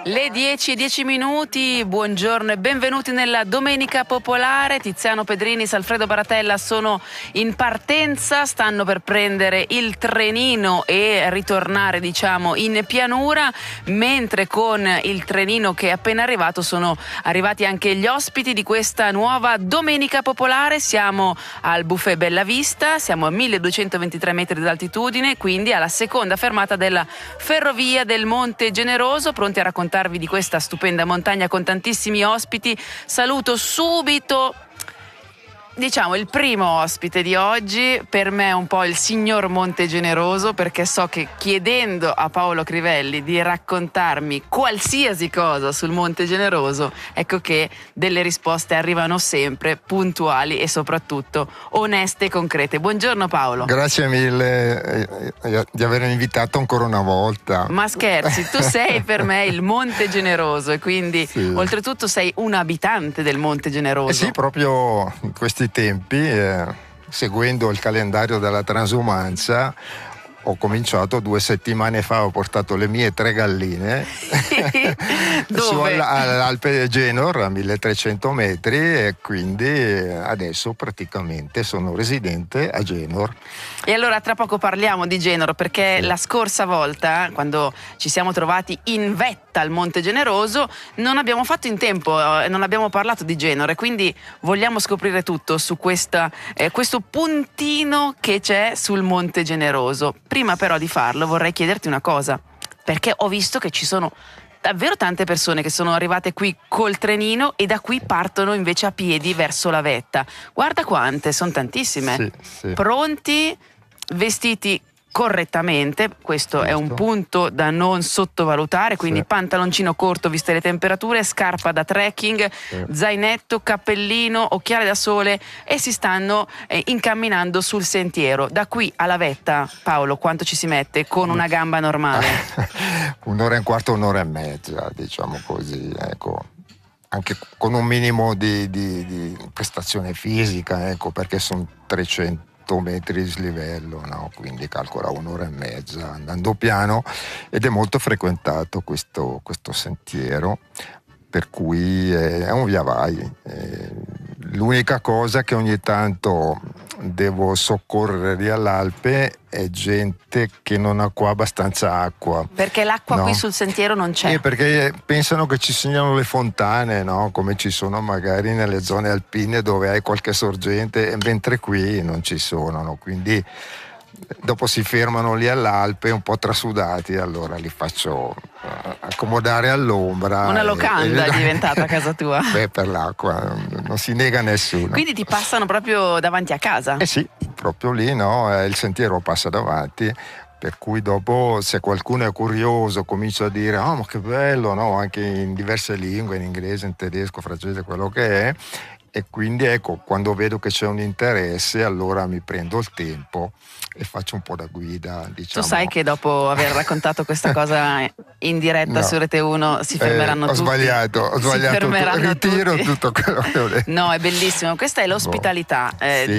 Le 10:10, buongiorno e benvenuti nella Domenica Popolare. Tiziano Pedrini, Alfredo Baratella sono in partenza, stanno per prendere il trenino e ritornare in pianura, mentre con il trenino che è appena arrivato sono arrivati anche gli ospiti di questa nuova Domenica Popolare. Siamo al Buffet Bella Vista, siamo a 1223 metri d'altitudine, quindi alla seconda fermata della ferrovia del Monte Generoso, pronti a raccontarvi di questa stupenda montagna con tantissimi ospiti. Saluto subito il primo ospite di oggi, per me è un po' il signor Monte Generoso, perché so che chiedendo a Paolo Crivelli di raccontarmi qualsiasi cosa sul Monte Generoso, ecco che delle risposte arrivano sempre puntuali e soprattutto oneste e concrete. Buongiorno Paolo. Grazie mille di avermi invitato ancora una volta. Ma scherzi, tu sei per me il Monte Generoso e quindi oltretutto sei un abitante del Monte Generoso. Sì, proprio in questi tempi, seguendo il calendario della transumanza, ho cominciato 2 settimane fa, ho portato le mie 3 galline su all'Alpe Genor a 1300 metri e quindi adesso praticamente sono residente a Genor. E allora tra poco parliamo di Genor, perché la scorsa volta, quando ci siamo trovati in vetta al Monte Generoso, non abbiamo fatto in tempo, non abbiamo parlato di Genor e quindi vogliamo scoprire tutto su questo puntino che c'è sul Monte Generoso. Prima però di farlo vorrei chiederti una cosa, perché ho visto che ci sono davvero tante persone che sono arrivate qui col trenino e da qui partono invece a piedi verso la vetta. Guarda quante, sono tantissime. Sì. Pronti, vestiti correttamente, questo è un punto da non sottovalutare, quindi pantaloncino corto viste le temperature, scarpa da trekking, zainetto, cappellino, occhiali da sole e si stanno incamminando sul sentiero. Da qui alla vetta, Paolo, quanto ci si mette con una gamba normale? 1 ora e un quarto, 1 ora e mezza, diciamo così, ecco. Anche con un minimo di prestazione fisica, ecco, perché sono 300 metri di slivello, no? Quindi calcola 1 ora e mezza andando piano, ed è molto frequentato questo sentiero, per cui è un via vai. L'unica cosa che ogni tanto devo soccorrere lì all'Alpe è gente che non ha qua abbastanza acqua. Perché l'acqua qui sul sentiero non c'è? Perché pensano che ci siano le fontane, no? Come ci sono magari nelle zone alpine dove hai qualche sorgente, mentre qui non ci sono, no? Quindi dopo si fermano lì all'Alpe un po' trasudati, allora li faccio accomodare all'ombra. Una locanda è diventata a casa tua? Beh, per l'acqua non si nega a nessuno. Quindi ti passano proprio davanti a casa? Sì, proprio lì, no? Il sentiero passa davanti, per cui dopo, se qualcuno è curioso, comincia a dire ma che bello, no? Anche in diverse lingue, in inglese, in tedesco, francese, quello che è. E quindi ecco, quando vedo che c'è un interesse, allora mi prendo il tempo e faccio un po' da guida, diciamo. Tu sai che dopo aver raccontato questa cosa in diretta su Rete 1 si fermeranno tutti. Ho sbagliato, ritiro tutti. Tutto quello che ho detto. No, è bellissimo. Questa è l'ospitalità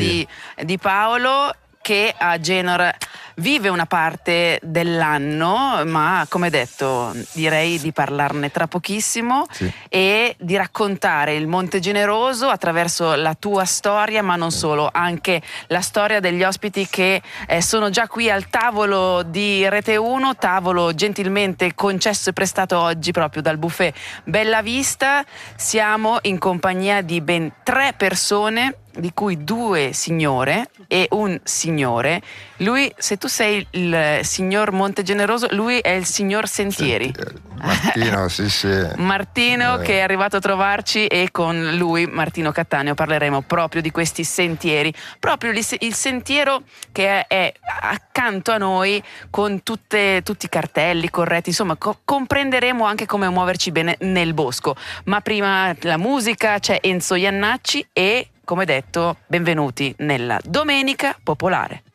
di Paolo, che a Genor vive una parte dell'anno, ma come detto direi di parlarne tra pochissimo e di raccontare il Monte Generoso attraverso la tua storia, ma non solo, anche la storia degli ospiti che sono già qui al tavolo di Rete 1, tavolo gentilmente concesso e prestato oggi proprio dal Buffet Bella Vista. Siamo in compagnia di ben 3 persone, di cui 2 signore e un signore. Lui, se tu sei il signor Monte Generoso, lui è il signor Sentieri. Martino, Martino che è arrivato a trovarci, e con lui, Martino Cattaneo, parleremo proprio di questi sentieri, proprio il sentiero che è accanto a noi con tutti i cartelli corretti, insomma comprenderemo anche come muoverci bene nel bosco. Ma prima la musica, c'è Enzo Iannacci e, come detto, benvenuti nella Domenica Popolare.